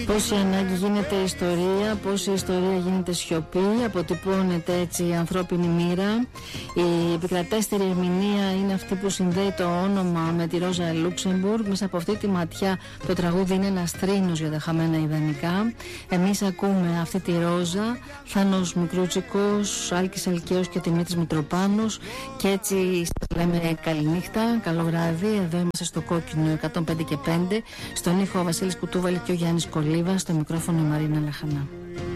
Πώς η ανάγκη γίνεται ιστορία, πώς η ιστορία γίνεται σιωπή, αποτυπώνεται έτσι η ανθρώπινη μοίρα. Η επικρατέστερη ερμηνεία είναι αυτή που συνδέει το όνομα με τη Ρόζα Λούξεμπουργκ. Μέσα από αυτή τη ματιά το τραγούδι είναι ένας θρήνος για τα χαμένα ιδανικά. Εμείς ακούμε αυτή τη Ρόζα, Θάνος Μικρούτσικος, Άλκης Αλκαίος και ο Δημήτρης Μητροπάνος. Και έτσι σας λέμε καληνύχτα, καλό βράδυ. Εδώ είμαστε στο Κόκκινο 105 και 5. Στον ήχο ο Βασίλης Κουτούβαλη και ο Γιάννης Κολίβας. Στο μικρόφωνο η Μαρίνα Λαχανά.